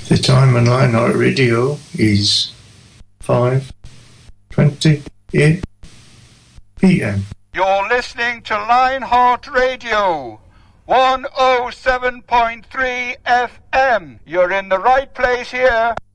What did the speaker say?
The time on Lionheart Radio is 5:28 p.m. You're listening to Lionheart Radio, 107.3 FM. You're in the right place here.